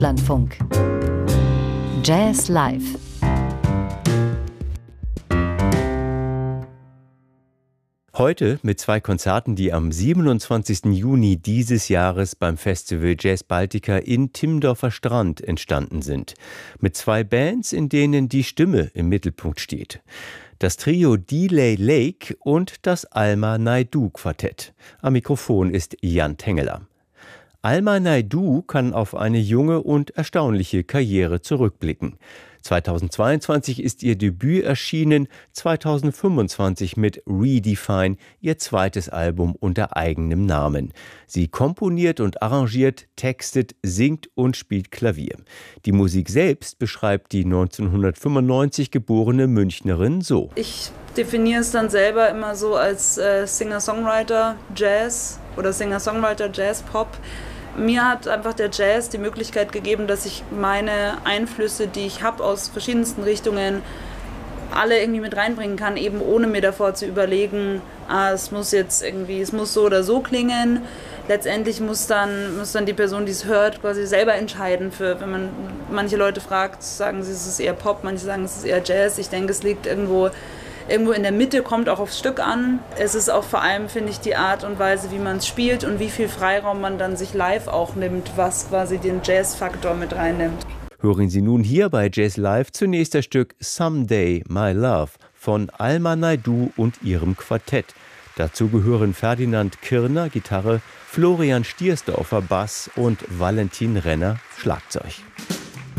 Landfunk. Jazz Live. Heute mit 2 Konzerten, die am 27. Juni dieses Jahres beim Festival Jazz Baltica in Timmendorfer Strand entstanden sind. Mit 2 Bands, in denen die Stimme im Mittelpunkt steht. Das Trio Delay Lake und das Alma Naidu Quartett. Am Mikrofon ist Jan Tengeler. Alma Naidu kann auf eine junge und erstaunliche Karriere zurückblicken. 2022 ist ihr Debüt erschienen, 2025 mit Redefine, ihr zweites Album unter eigenem Namen. Sie komponiert und arrangiert, textet, singt und spielt Klavier. Die Musik selbst beschreibt die 1995 geborene Münchnerin so. Ich definiere es dann selber immer so als Singer-Songwriter Jazz oder Singer-Songwriter Jazz-Pop. Mir hat einfach der Jazz die Möglichkeit gegeben, dass ich meine Einflüsse, die ich habe aus verschiedensten Richtungen, alle irgendwie mit reinbringen kann, eben ohne mir davor zu überlegen, es muss so oder so klingen. Letztendlich muss dann die Person, die es hört, quasi selber entscheiden. Wenn man manche Leute fragt, sagen sie, es ist eher Pop, manche sagen, es ist eher Jazz. Ich denke, es liegt irgendwo in der Mitte, kommt auch aufs Stück an. Es ist auch vor allem, finde ich, die Art und Weise, wie man es spielt und wie viel Freiraum man dann sich live auch nimmt, was quasi den Jazz-Faktor mit reinnimmt. Hören Sie nun hier bei Jazz Live zunächst das Stück Someday My Love von Alma Naidu und ihrem Quartett. Dazu gehören Ferdinand Kirner, Gitarre, Florian Stiersdorfer, Bass und Valentin Renner, Schlagzeug.